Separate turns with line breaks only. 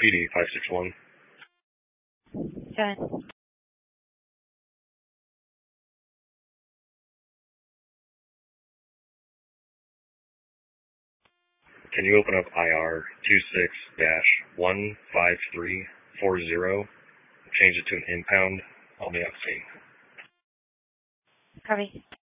PD 561.
Go ahead.
Can you open up IR 26-15340? Change it to an impound. I'll be on scene.
Copy.